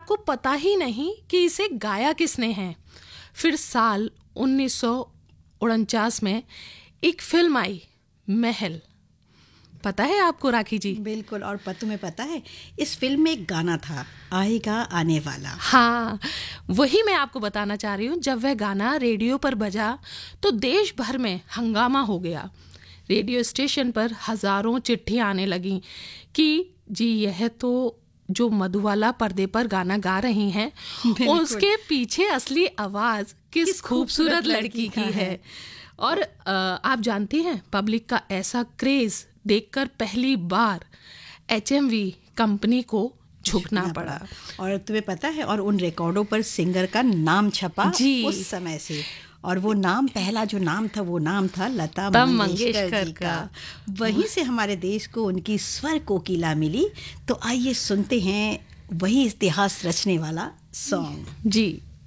आपको पता ही नहीं कि इसे गाया किसने है। फिर साल 1949 में एक फिल्म आई, महल। पता है आपको राखी जी? बिल्कुल। और तुम्हें पता है इस फिल्म में एक गाना था, आएगा आने वाला। हाँ, वही मैं आपको बताना चाह रही हूँ। जब वह गाना रेडियो पर बजा तो देश भर में हंगामा हो गया। रेडियो स्टेशन पर हजारों चिट्ठियां आने लगीं कि जी यह तो जो मधुबाला पर्दे पर गाना गा रही हैं, उसके पीछे असली आवाज किस खूबसूरत लड़की की है। और आप जानती हैं, पब्लिक का ऐसा क्रेज देखकर पहली बार HMV कंपनी को झुकना पड़ा। और तुम्हें पता है, और उन रिकॉर्डों पर सिंगर का नाम छपा उस समय से, और वो नाम, पहला जो नाम था वो नाम था लता मंगेशकर जी का। वहीं से हमारे देश को उनकी स्वर कोकिला मिली। तो आइए सुनते हैं वही इतिहास रचने वाला सॉन्ग। जी।